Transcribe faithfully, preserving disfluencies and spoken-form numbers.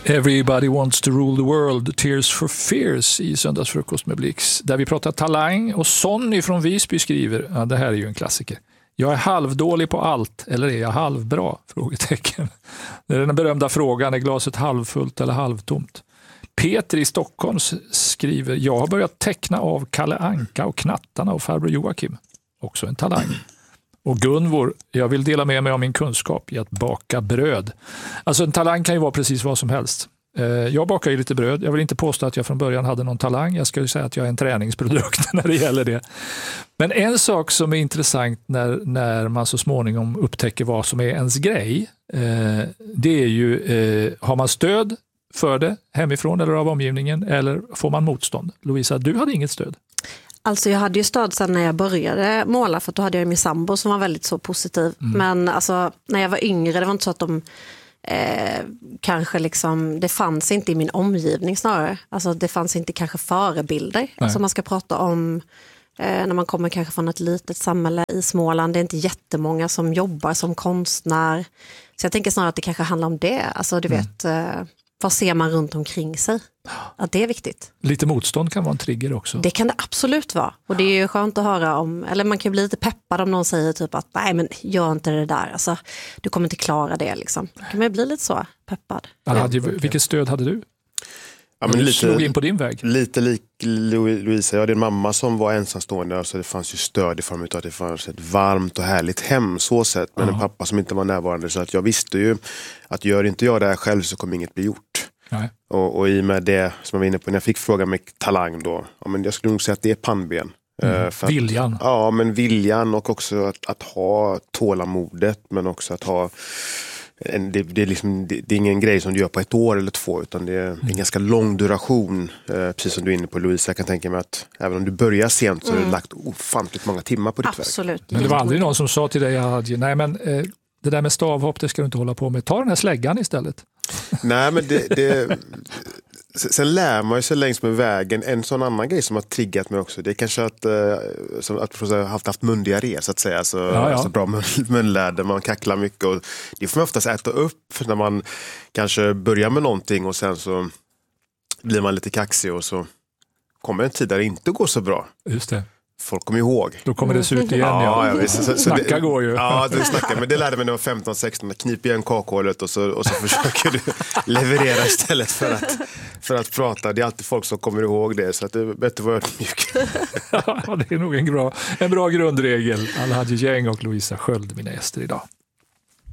Everybody wants to rule the world, Tears for Fears i Söndagsfrukost med Blix. Där vi pratar talang och Sonny från Visby skriver, ja, det här är ju en klassiker. Jag är halvdålig på allt, eller är jag halvbra? Frågetecken. Det är den berömda frågan, är glaset halvfullt eller halvtomt? Peter i Stockholm skriver, jag har börjat teckna av Kalle Anka och Knattarna och farbror Joakim. Också en talang. Och Gunvor, jag vill dela med mig av min kunskap i att baka bröd. Alltså en talang kan ju vara precis vad som helst. Jag bakar ju lite bröd. Jag vill inte påstå att jag från början hade någon talang. Jag ska ju säga att jag är en träningsprodukt när det gäller det. Men en sak som är intressant när, när man så småningom upptäcker vad som är ens grej, det är ju, har man stöd för det hemifrån eller av omgivningen, eller får man motstånd? Lovisa, du hade inget stöd. Alltså jag hade ju stöd sen när jag började måla, för då hade jag min sambo som var väldigt så positiv. Mm. Men alltså när jag var yngre, det var inte så att de eh, kanske liksom, det fanns inte i min omgivning snarare. Alltså det fanns inte kanske förebilder. Nej. Alltså man ska prata om eh, när man kommer kanske från ett litet samhälle i Småland. Det är inte jättemånga som jobbar som konstnär. Så jag tänker snarare att det kanske handlar om det. Alltså du mm. vet... Eh, vad ser man runt omkring sig? Att det är viktigt. Lite motstånd kan vara en trigger också. Det kan det absolut vara. Och det är ju skönt att höra om, eller man kan bli lite peppad om någon säger typ att nej men gör inte det där. Alltså, du kommer inte klara det liksom. Då kan man bli lite så peppad. Hade, vilket stöd hade du? Ja, men du lite, slog in på din väg. Lite lik Louisa. Jag hade en mamma som var ensamstående. Alltså det fanns ju stöd i form av att det fanns ett varmt och härligt hem så sett. Men uh-huh. en pappa som inte var närvarande. Så att jag visste ju att gör inte jag det här själv så kommer inget bli gjort. Nej. Och, och i och med det som jag var inne på när jag fick fråga med talang då. Ja, men jag skulle nog säga att det är pannben. Mm. För att, viljan. Ja, men viljan och också att, att ha tålamodet. Men också att ha... En, det, det, är liksom, det, det är ingen grej som du gör på ett år eller två, utan det är mm. en ganska lång duration, eh, precis som du är inne på Louisa. Jag kan tänka mig att även om du börjar sent så mm. har du lagt ofantligt många timmar på ditt Absolut. verk. Men det var aldrig någon som sa till dig att nej men eh, det där med stavhopp, det ska du inte hålla på med. Ta den här släggan istället. Nej, men det... det sen lär man ju sig längs med vägen. En sån annan grej som har triggat mig också, det är kanske att, eh, som att jag har haft, haft mundiarré så att säga. Så, ja, ja. så bra mun, munläder, man kacklar mycket. Och det får man oftast äta upp när man kanske börjar med någonting och sen så blir man lite kaxig och så kommer en tid där det inte går så bra. Just det. Folk kommer ihåg. Då kommer det se ut igen. Ja, ja. Ja, visst. Så, så snacka det, går ju. Ja, det snackar. Men det lärde mig när jag var femton sexton. Knip igen kakhålet och så, och så försöker du leverera istället för att, för att prata. Det är alltid folk som kommer ihåg det. Så att det är bättre att vara ödmjuk. Ja, det är nog en bra, en bra grundregel. Alhaji Gäng och Lovisa Sköld, mina gäster idag.